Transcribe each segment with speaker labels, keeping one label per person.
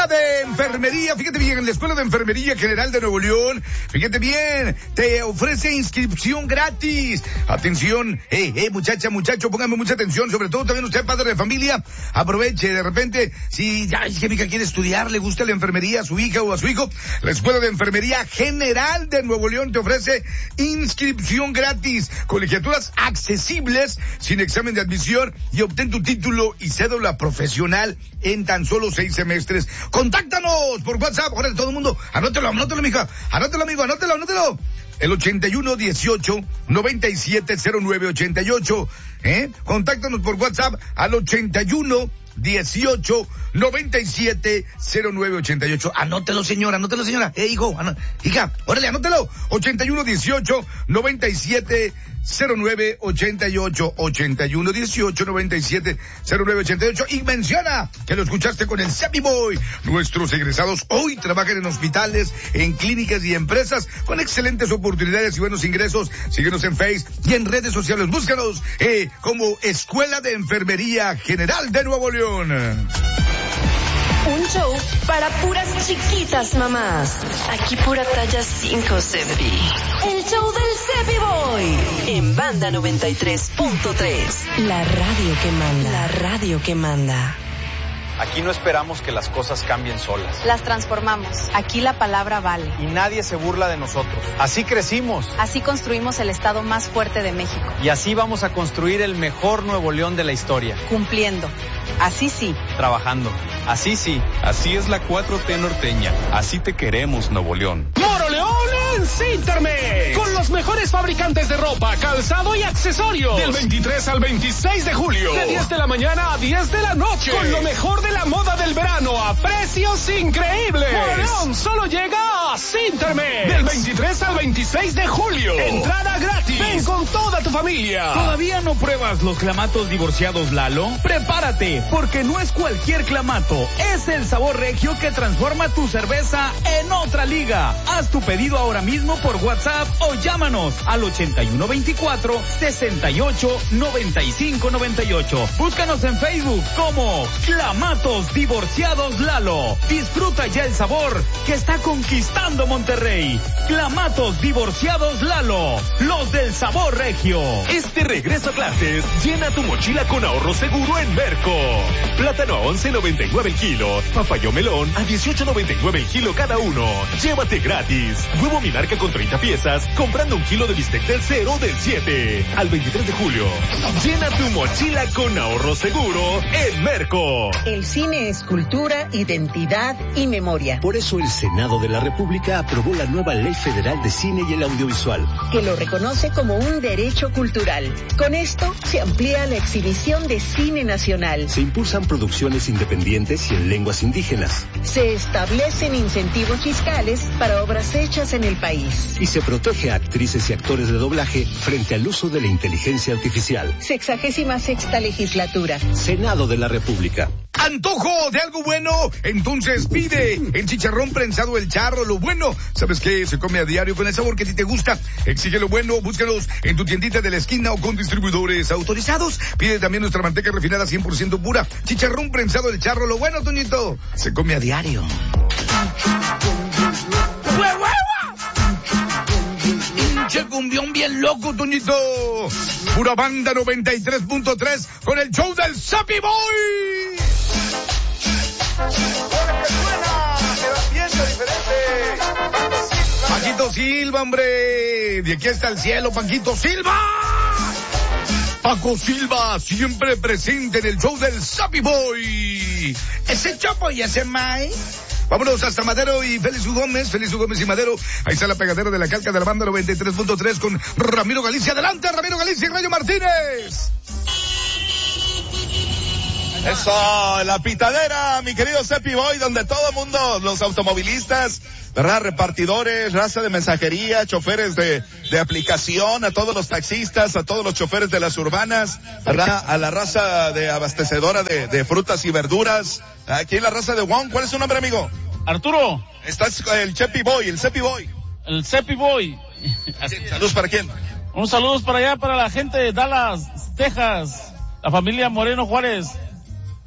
Speaker 1: de enfermería, fíjate bien, en la Escuela de Enfermería General de Nuevo León, fíjate bien, te ofrece inscripción gratis. Atención, muchacho, póngame mucha atención, sobre todo también usted, padre de familia, aproveche, de repente, si ya es que mi hija quiere estudiar, le gusta la enfermería a su hija o a su hijo, la Escuela de Enfermería General de Nuevo León te ofrece inscripción gratis, colegiaturas accesibles, sin examen de admisión, y obtén tu título y cédula profesional en tan solo 6 semestres. Contáctanos por WhatsApp. Ahora todo el mundo, anótelo, mija. Anótelo, amigo, anótelo. El 8118-970988. Contáctanos por WhatsApp al 8118-970988. Anótelo, señora. Hijo, hija, órale, anótelo. 8118-970988. 8118-970988. Y menciona que lo escuchaste con el Cepi Boy. Nuestros egresados hoy trabajan en hospitales, en clínicas y empresas con excelentes oportunidades y buenos ingresos. Síguenos en Facebook y en redes sociales. Búscanos como Escuela de Enfermería General de Nuevo León.
Speaker 2: Un show para puras chiquitas mamás. Aquí pura talla 5, Cepi. El show del Cepi Boy. En Banda 93.3. La radio que manda.
Speaker 3: Aquí no esperamos que las cosas cambien solas.
Speaker 4: Las transformamos. Aquí la palabra vale.
Speaker 3: Y nadie se burla de nosotros. Así crecimos.
Speaker 4: Así construimos el estado más fuerte de México.
Speaker 3: Y así vamos a construir el mejor Nuevo León de la historia.
Speaker 4: Cumpliendo. Así sí.
Speaker 3: Trabajando. Así sí.
Speaker 5: Así es la 4T norteña. Así te queremos, Nuevo León.
Speaker 6: ¡Moroleón en Cintermex! Con los mejores fabricantes de ropa, calzado y accesorios. Del 23 al 26 de julio. De 10 de la mañana a 10 de la noche. Con lo mejor de la moda del verano a precios increíbles. Moroleón solo llega a Cintermex. Del 23 al 26 de julio. Entrada gratis. Ven con toda tu familia.
Speaker 7: ¿Todavía no pruebas los clamatos divorciados Lalo? Prepárate, porque no es cualquier clamato. Es el sabor regio que transforma tu cerveza en otra liga. Haz tu pedido ahora mismo por WhatsApp o llámanos al 8124-689598. Búscanos en Facebook como Clamatos Divorciados Lalo. Disfruta ya el sabor que está conquistando Monterrey. Clamatos Divorciados Lalo, los del sabor regio.
Speaker 6: Este regreso a clases, llena tu mochila con ahorro seguro en Merco. Plátano a 11.99 el kilo, papaya o melón a 18.99 el kilo cada uno. Llévate gratis. Huevo Minarca con 30 piezas, comprando un kilo de bistec del 0 del 7 al 23 de julio. Llena tu mochila con ahorro seguro en Merco.
Speaker 8: El cine es cultura, identidad y memoria.
Speaker 9: Por eso el Senado de la República aprobó la nueva Ley Federal de Cine y el Audiovisual,
Speaker 8: que lo reconoce como un derecho cultural. Con esto se amplía la exhibición de cine nacional.
Speaker 9: Se impulsan producciones independientes y en lenguas indígenas.
Speaker 8: Se establecen incentivos fiscales para obras hechas en el país.
Speaker 9: Y se protege a actrices y actores de doblaje frente al uso de la inteligencia artificial.
Speaker 8: 66ª legislatura.
Speaker 9: Senado de la República.
Speaker 1: ¿Antojo de algo bueno? Entonces pide el chicharrón prensado El Charro, lo bueno. ¿Sabes qué? Se come a diario con el sabor que a ti te gusta. Exige lo bueno, búscalos en tu tiendita de la esquina o con distribuidores autorizados. Pide también nuestra manteca refinada 100% pura. Chicharrón prensado El Charro, lo bueno, Toñito. Se come a diario. Pinche cumbión bien loco, Toñito. Pura Banda 93.3 con el show del Cepi Boy. Paquito Silva, hombre. De aquí hasta el cielo, Paquito Silva. Paco Silva, siempre presente en el show del Cepi Boy. Ese Chopo y ese Mai. Vámonos hasta Madero y Félix U. Gómez y Madero. Ahí está la pegadera de la calca de la Banda 93.3 con Ramiro Galicia. Adelante, Ramiro Galicia y Rayo Martínez.
Speaker 10: Eso, la pitadera, mi querido Cepi Boy, donde todo el mundo, los automovilistas, ¿verdad? Repartidores, raza de mensajería, choferes de aplicación, a todos los taxistas, a todos los choferes de las urbanas, ¿verdad? A la raza de abastecedora de frutas y verduras. Aquí en la raza de Wong. ¿Cuál es su nombre, amigo?
Speaker 11: Arturo.
Speaker 10: Estás el Cepi Boy, el Cepi Boy.
Speaker 11: El Cepi Boy.
Speaker 10: ¿Saludos para quién?
Speaker 11: Un saludo para allá, para la gente de Dallas, Texas, la familia Moreno Juárez.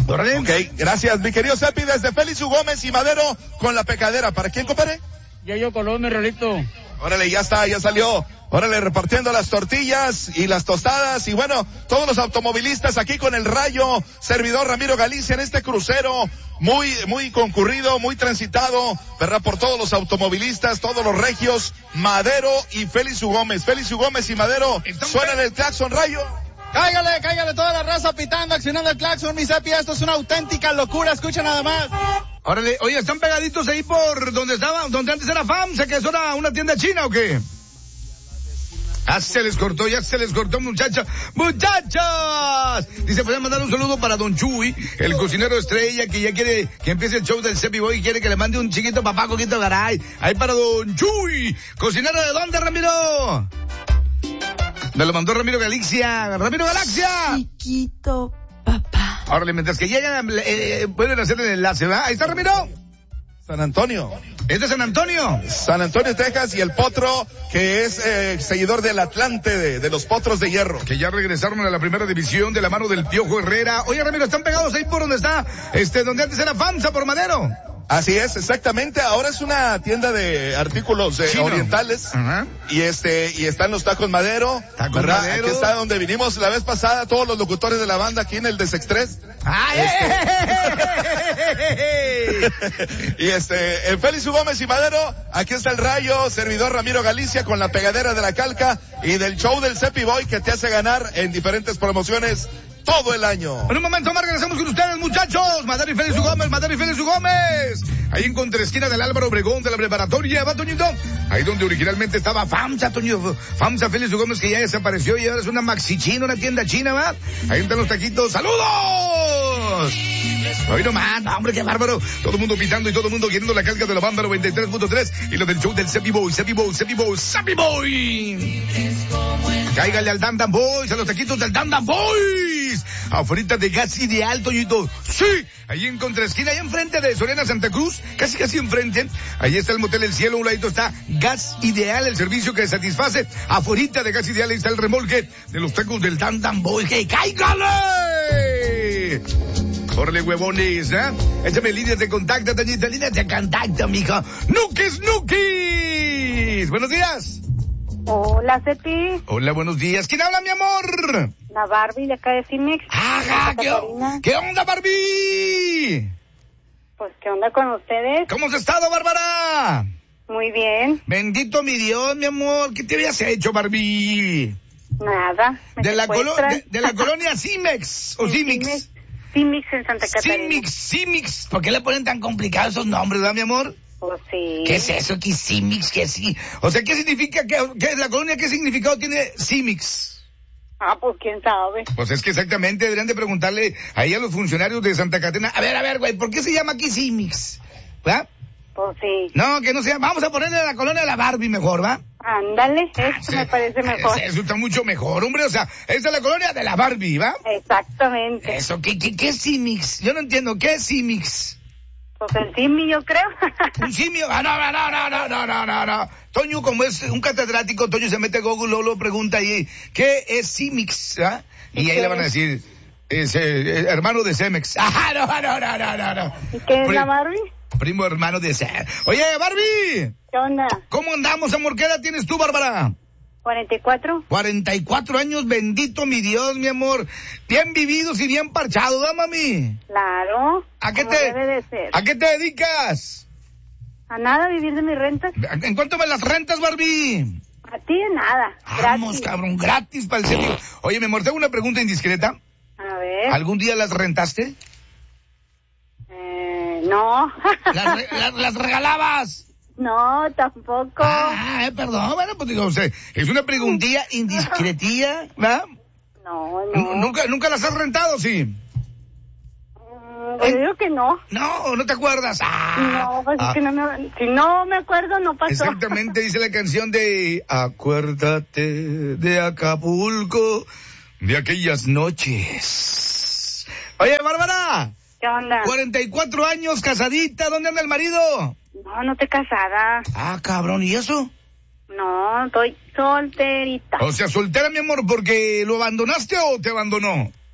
Speaker 1: Órale.
Speaker 10: Ok, gracias, mi querido Cepi, desde Félix U. Gómez y Madero con la pecadera. ¿Para quién, compadre?
Speaker 11: Yayo Colón, mi Rolito.
Speaker 10: Órale, ya está, ya salió. Órale, repartiendo las tortillas y las tostadas. Y bueno, todos los automovilistas aquí con el Rayo, servidor Ramiro Galicia en este crucero muy concurrido, muy transitado, ¿verdad? Por todos los automovilistas, todos los regios, Madero y Félix U. Gómez. Félix U. Gómez y Madero, suenan el claxon, Rayo.
Speaker 3: Cáigale toda la raza pitando, accionando el claxon, mi Cepi. Esto es una auténtica locura, escucha nada más.
Speaker 1: Órale, oye, ¿están pegaditos ahí por donde antes era FAMSA, que es una tienda china o qué? Ya se les cortó, muchachas. Dice, pueden mandar un saludo para Don Chuy, el cocinero estrella, que ya quiere que empiece el show del Cepi Boy y quiere que le mande un chiquito papá coquito garay. Ahí para Don Chuy. ¿Cocinero de dónde, Ramiro? Me lo mandó Ramiro Galicia. ¡Ramiro Galaxia!
Speaker 2: Chiquito papá.
Speaker 1: Órale, mientras que llegan, pueden hacer el enlace, ¿verdad? Ahí está, Ramiro.
Speaker 10: San Antonio.
Speaker 1: ¿Es de San Antonio?
Speaker 10: San Antonio, Texas, y el Potro, que es seguidor del Atlante, de los Potros de Hierro.
Speaker 1: Que ya regresaron a la primera división de la mano del Piojo Herrera. Oye, Ramiro, ¿están pegados ahí por donde está, donde antes era FAMSA, por Madero?
Speaker 10: Así es, exactamente. Ahora es una tienda de artículos orientales.
Speaker 1: Uh-huh.
Speaker 10: Y están los tacos Madero. ¿Verdad? Aquí está donde vinimos la vez pasada, todos los locutores de la banda aquí en el Desextrés. Y en Félix U. Gómez y Madero, aquí está el Rayo, servidor Ramiro Galicia con la pegadera de la calca y del show del Cepi Boy que te hace ganar en diferentes promociones todo el año.
Speaker 1: En un momento más regresamos con ustedes, muchachos. Madero y Félix U. Gómez. Ahí en contraesquina del Álvaro Obregón de la preparatoria, ¿va, Toñito? Ahí donde originalmente estaba FAMSA, Toñito. FAMSA Félix U. Gómez, que ya desapareció y ahora es una maxi china, una tienda china, ¿va? Ahí están los taquitos. ¡Saludos! Hoy nomás, no, hombre, qué bárbaro. Todo el mundo pitando y todo el mundo queriendo la calca de la banda 93.3 y lo del show del Cepi Boy. Cáigale al Dan Dan Boys, a los taquitos del Dan Dan Boys. Afuera de Gas Ideal, Toñito. Sí, ahí en contraesquina, ahí enfrente de Soriana Santa Cruz, casi enfrente. Ahí está el Motel El Cielo, a un ladito está Gas Ideal, el servicio que satisface. Afuera de Gas Ideal ahí está el remolque de los tacos del Dan Dan Boys. ¡Hey, cáigale! Órale, huevones, ¿eh? Échame líneas de contacto, Toñito, líneas de contacto, mija. ¡Nukis! Buenos días.
Speaker 12: Hola, Cepi.
Speaker 1: Hola, buenos días. ¿Quién habla, mi amor?
Speaker 12: La Barbie de acá de Cimex.
Speaker 1: ¡Ajá! ¿Qué onda, Barbie?
Speaker 12: Pues, ¿qué onda con ustedes?
Speaker 1: ¿Cómo has estado, Bárbara?
Speaker 12: Muy bien.
Speaker 1: Bendito mi Dios, mi amor. ¿Qué te habías hecho, Barbie?
Speaker 12: Nada.
Speaker 1: De la colonia Cimex, o Cimix.
Speaker 12: Cimix en Santa Catarina.
Speaker 1: Cimix. ¿Por qué le ponen tan complicados esos nombres, verdad, mi amor?
Speaker 12: Pues sí.
Speaker 1: ¿Qué es eso? ¿Qué es Cimix? ¿Qué sí? O sea, ¿qué significa? ¿Qué la colonia qué significado tiene Cimix?
Speaker 12: Pues quién sabe.
Speaker 1: Pues es que exactamente deberían de preguntarle ahí a los funcionarios de Santa Catarina. A ver, güey, ¿por qué se llama aquí Cimix? ¿Va?
Speaker 12: Pues sí.
Speaker 1: No, que no sea. Vamos a ponerle a la colonia de la Barbie mejor, ¿va?
Speaker 12: Ándale, eso me parece mejor.
Speaker 1: Eso está mucho mejor, hombre. O sea, esta es la colonia de la Barbie, ¿va?
Speaker 12: Exactamente.
Speaker 1: Eso, ¿qué es Cimix? Yo no entiendo, ¿qué es Cimix?
Speaker 12: Pues el simio, yo creo.
Speaker 1: ¿Un simio? No. Toño, como es un catedrático, Toño se mete a Google, lo pregunta ahí, ¿qué es Cimix? ¿Ah? Y ahí le van a decir, es hermano de Cemex. No.
Speaker 12: ¿Y qué es la Barbie?
Speaker 1: Primo hermano de Cemex. Oye, Barbie.
Speaker 12: ¿Qué onda?
Speaker 1: ¿Cómo andamos, amor? ¿Qué edad tienes tú, Bárbara?
Speaker 12: 44.
Speaker 1: 44 años, bendito mi Dios, mi amor. Bien vividos y bien parchados, ¿verdad, mami?
Speaker 12: Claro. Debe de ser.
Speaker 1: ¿A qué te dedicas?
Speaker 12: A nada, vivir de mis rentas.
Speaker 1: ¿En cuánto me las rentas, Barbie?
Speaker 12: A ti de nada.
Speaker 1: Vamos, cabrón, gratis para el servicio. Oye, mi amor, te hago una pregunta indiscreta.
Speaker 12: A ver.
Speaker 1: ¿Algún día las rentaste?
Speaker 12: No.
Speaker 1: ¿Las regalabas?
Speaker 12: No, tampoco.
Speaker 1: Perdón, bueno, pues digo, o sea, es una preguntilla indiscretilla, ¿verdad?
Speaker 12: No.
Speaker 1: ¿Nunca las has rentado, sí?
Speaker 12: Pues digo que no.
Speaker 1: No te acuerdas.
Speaker 12: No, pues es que si no me acuerdo, no pasó.
Speaker 1: Exactamente, dice la canción de Acuérdate de Acapulco, de aquellas noches. Oye, Bárbara.
Speaker 12: ¿Qué onda?
Speaker 1: 44 años, casadita, ¿dónde anda el marido?
Speaker 12: No estoy casada.
Speaker 1: Cabrón, ¿y eso?
Speaker 12: No, estoy solterita.
Speaker 1: O sea, soltera, mi amor, ¿porque lo abandonaste o te abandonó?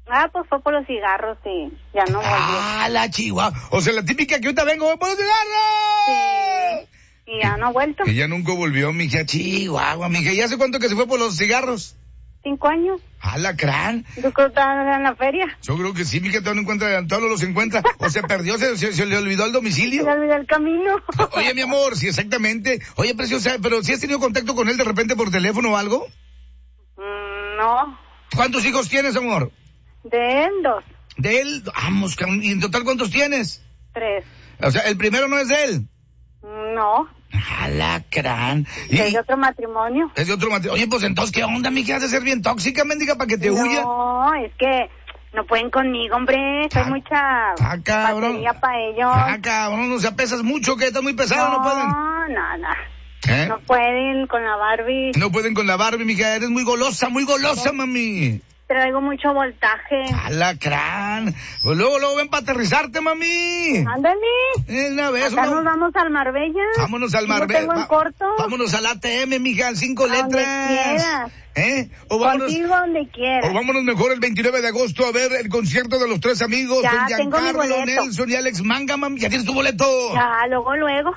Speaker 12: Pues fue por los cigarros y ya no volvió.
Speaker 1: La chihuahua. O sea, la típica que ahorita vengo, voy por los cigarros.
Speaker 12: Sí. Y ya no ha vuelto.
Speaker 1: Ella nunca volvió, mija, chihuahua, mija. ¿Y hace cuánto que se fue por los cigarros?
Speaker 12: 5 años.
Speaker 1: Alacrán.
Speaker 12: ¿Tú creo que estaba en la feria?
Speaker 1: Yo creo que sí, mija, todavía no encuentra, todos los encuentra. O se perdió, se le olvidó el domicilio.
Speaker 12: Se le olvidó el camino.
Speaker 1: Oye, mi amor, sí, exactamente. Oye, preciosa, pero ¿sí has tenido contacto con él de repente por teléfono o algo?
Speaker 12: No.
Speaker 1: ¿Cuántos hijos tienes, amor?
Speaker 12: De él, 2.
Speaker 1: De él, vamos, ¿y en total cuántos tienes?
Speaker 12: 3.
Speaker 1: O sea, ¿el primero no es de él?
Speaker 12: No.
Speaker 1: Alacrán.
Speaker 12: Es de otro matrimonio.
Speaker 1: Es de otro matrimonio. Oye, pues entonces, ¿qué onda, mija? Has de ser bien tóxica, mendiga, para que te huya.
Speaker 12: No, es que no pueden conmigo, hombre. Soy mucha batería para ellos.
Speaker 1: Cabrón, o sea, pesas mucho, que estás muy pesado, no pueden.
Speaker 12: No. No pueden con la Barbie.
Speaker 1: No pueden con la Barbie, mija. Eres muy golosa, mami.
Speaker 12: Traigo mucho voltaje.
Speaker 1: Alacrán. Pues luego ven para aterrizarte, mami.
Speaker 12: Ándale.
Speaker 1: Una vez.
Speaker 12: Acá nos vamos al Marbella.
Speaker 1: Vámonos al Marbella.
Speaker 12: Tengo en corto.
Speaker 1: Vámonos al ATM, mija, 5 letras.
Speaker 12: Donde quieras.
Speaker 1: O vámonos,
Speaker 12: contigo donde quieras.
Speaker 1: O vámonos mejor el 29 de agosto a ver el concierto de los 3 amigos.
Speaker 12: Ya,
Speaker 1: de
Speaker 12: tengo mi
Speaker 1: Giancarlo,
Speaker 12: boleto.
Speaker 1: Nelson y Alex Manga, mami. ¿Ya tienes tu boleto?
Speaker 12: Ya, luego.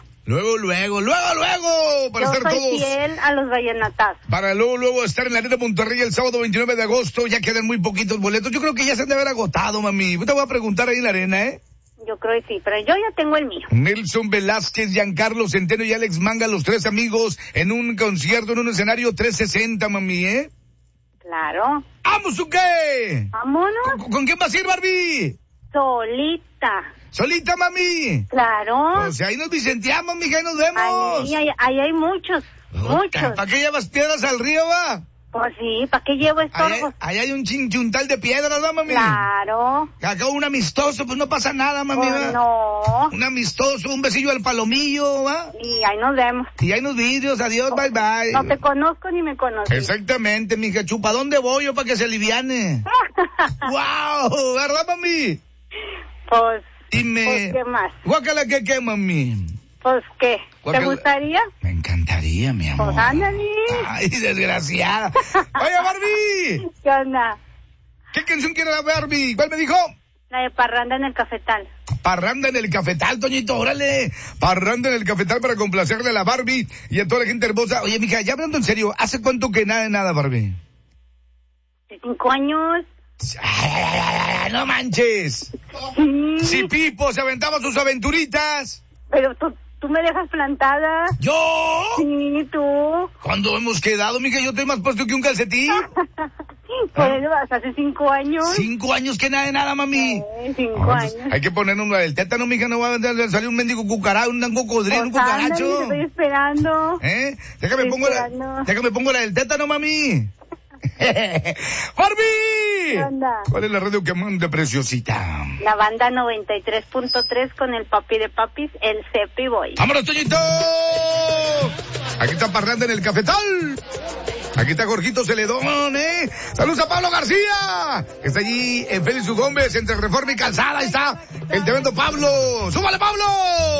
Speaker 1: Para
Speaker 12: Yo
Speaker 1: estar
Speaker 12: soy
Speaker 1: todos.
Speaker 12: fiel a los vallenatazos.
Speaker 1: Para luego estar en la Arena Monterrey el sábado 29 de agosto. Ya quedan muy poquitos boletos. Yo creo que ya se han de haber agotado, mami. Te voy a preguntar ahí en la arena,
Speaker 12: Yo creo que sí, pero yo ya tengo el mío.
Speaker 1: Nelson Velázquez, Giancarlo Centeno y Alex Manga, los 3 amigos, en un concierto, en un escenario 360, mami,
Speaker 12: Claro.
Speaker 1: ¿Vamos o qué?
Speaker 12: Vámonos.
Speaker 1: ¿Con quién vas a ir, Barbie?
Speaker 12: Solita.
Speaker 1: ¿Solita, mami?
Speaker 12: Claro.
Speaker 1: O sea, ahí nos vicenteamos, mija, y nos vemos.
Speaker 12: Ahí hay muchos.
Speaker 1: ¿Para qué llevas piedras al río, va?
Speaker 12: Pues sí, ¿para qué llevo estorbos?
Speaker 1: Ahí hay un chinchuntal de piedras, ¿no, mami?
Speaker 12: Claro.
Speaker 1: Acá un amistoso, pues no pasa nada, mami.
Speaker 12: Pues no.
Speaker 1: Un amistoso, un besillo al palomillo, ¿va?
Speaker 12: Y ahí nos vemos.
Speaker 1: Y ahí nos vidrios, adiós, bye, bye.
Speaker 12: No te conozco ni me conoces.
Speaker 1: Exactamente, mija, chupa, ¿dónde voy yo para que se aliviane? ¡Wow! ¿Verdad, mami?
Speaker 12: Pues,
Speaker 1: dime.
Speaker 12: Pues, ¿qué más?
Speaker 1: Guácala, ¿qué, mami?
Speaker 12: Pues, ¿qué?
Speaker 1: Guácala.
Speaker 12: ¿Te gustaría?
Speaker 1: Me encantaría, mi amor.
Speaker 12: Pues, ándale.
Speaker 1: Ay, desgraciada. Oye, Barbie.
Speaker 12: ¿Qué onda?
Speaker 1: ¿Qué canción quiere la Barbie? ¿Cuál me dijo?
Speaker 12: La de Parranda en el Cafetal.
Speaker 1: Parranda en el Cafetal, Toñito, órale. Parranda en el Cafetal para complacerle a la Barbie y a toda la gente hermosa. Oye, mija, ya hablando en serio, ¿hace cuánto que nada, Barbie?
Speaker 12: 5 años.
Speaker 1: Ay, no manches.
Speaker 12: Sí.
Speaker 1: Si Pipo se aventaba sus aventuritas.
Speaker 12: Pero tú me dejas plantada.
Speaker 1: ¿Yo?
Speaker 12: Sí, tú.
Speaker 1: ¿Cuándo hemos quedado, mija? Yo te he más puesto que un calcetín.
Speaker 12: Pues hace 5 años.
Speaker 1: 5 años que nada, mami.
Speaker 12: 5 años.
Speaker 1: Hay que poner una del tétano, mija, no va a salir un mendigo cucaracho, un cocodrilo, un
Speaker 12: Pues
Speaker 1: cucaracho.
Speaker 12: ándale, estoy esperando.
Speaker 1: Déjame pongo la del tétano, mami. ¡Barbie!
Speaker 12: ¿Qué onda?
Speaker 1: ¿Cuál es la radio que manda, preciosita?
Speaker 12: La banda 93.3 con el papi de papis, el Cepi Boy.
Speaker 1: ¡Vámonos, Toñito! Aquí está Parranda en el Cafetal. Aquí está Jorgito Celedón, Saludos a Pablo García, que está allí en Félix Gómez, entre Reforma y Calzada. Ahí está el tremendo Pablo. ¡Súbale, Pablo!